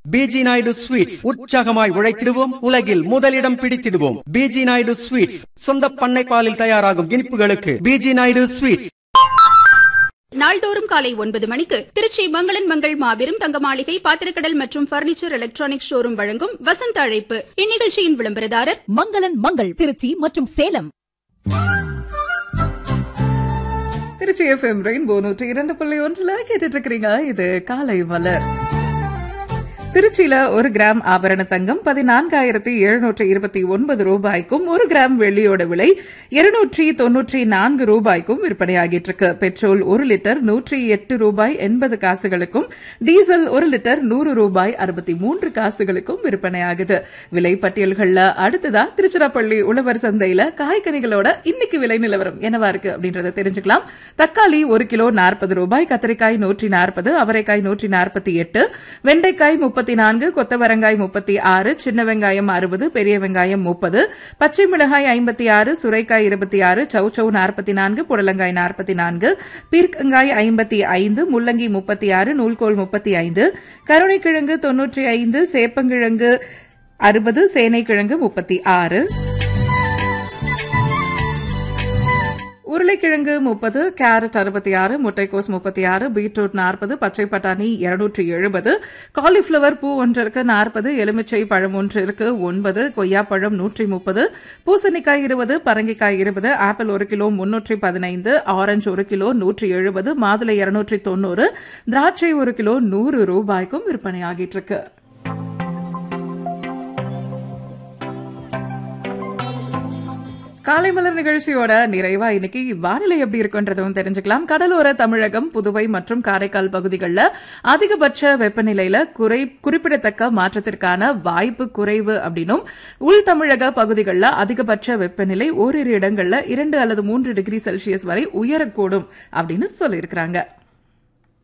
PG Naidu sweets, உற்சாகமாய் உழைத்திடுவோம், உலகில் முதலிடம் பிடித்திடுவோம். பிஜி நாயுடு ஸ்வீட்ஸ், சொந்த பண்ணை பாலில் தயாராகும் இனிப்புகளுக்கு பிஜி நாயுடு ஸ்வீட்ஸ். நாள்தோறும் காலை 9 மணிக்கு திருச்சி மங்களன் மங்கள் மாபெரும் தங்க மாளிகை பாத்திரக்கடல் மற்றும் பர்னிச்சர் எலக்ட்ரானிக் ஷோரூம் வழங்கும் வசந்த அழைப்பு. இந்நிகழ்ச்சியின் விளம்பரதாரர் மங்களன் மங்கள் திருச்சி மற்றும் சேலம். திருச்சி FM ரெயின்போ 102.1 கேட்டுட்டு இருக்கிறீங்க. இது காலை மலர். திருச்சியில 1 கிராம் ஆபரண தங்கம் 14,729 ரூபாய்க்கும் 1 கிராம் வெள்ளியோட விலை 294 ரூபாய்க்கும் விற்பனையாகிட்டு இருக்கு. பெட்ரோல் 1 லிட்டர் 108 ரூபாய் 80 காசுகளுக்கும், டீசல் 1 லிட்டர் 100 ரூபாய் 63 காசுகளுக்கும் விற்பனையாகுது. விலை பட்டியல்கள்ல அடுத்ததா திருச்சிராப்பள்ளி உழவர் சந்தையில காய்கனிகளோட இன்னைக்கு விலை நிலவரம் என்னவா இருக்கு அப்படின்றத தெரிஞ்சுக்கலாம். தக்காளி 1 கிலோ 40 ரூபாய், கத்திரிக்காய் 140, அவரைக்காய் 148, வெண்டைக்காய் 34, கொத்தவரங்காய் 36, சின்ன வெங்காயம் 60, பெரிய வெங்காயம் 30, பச்சை மிளகாய் 56, சுரைக்காய் 26, சௌச்சௌ 44, புடலங்காய் 44, பீர்க்கங்காய் 55, முள்ளங்கி 36, நூல்கோல் 35, கருணைக்கிழங்கு 95, சேப்பங்கிழங்கு 60, சேனைக்கிழங்கு 36, உருளைக்கிழங்கு 30, கேரட் 66, முட்டைக்கோஸ் 36, பீட்ரூட் 40, பச்சை பட்டாணி 270, காலிஃபிளவர் பூ ஒன்றிற்கு 40, எலுமிச்சை பழம் ஒன்றிற்கு 9, கொய்யாப்பழம் 130, பூசணிக்காய் 20, பரங்கிக்காய் 20, ஆப்பிள் 1 கிலோ 315, ஆரஞ்சு 1 கிலோ 170, மாதுளை 290, திராட்சை 1 கிலோ 100 ரூபாய்க்கும் விற்பனையாகிட்டு இருக்கு. காலை மலர் நிகழ்ச்சியோட நிறைவா இன்னைக்கு வானிலை எப்படி இருக்குன்றதும் தெரிஞ்சுக்கலாம். கடலோர தமிழகம், புதுவை மற்றும் காரைக்கால் பகுதிகளில் அதிகபட்ச வெப்பநிலையில குறிப்பிடத்தக்க மாற்றத்திற்கான வாய்ப்பு குறைவு அப்படின்னும், உள் தமிழக பகுதிகளில் அதிகபட்ச வெப்பநிலை ஓரிரு இடங்களில் 2 அல்லது 3 டிகிரி செல்சியஸ் வரை உயரக்கூடும் அப்படின்னு சொல்லியிருக்கிறாங்க.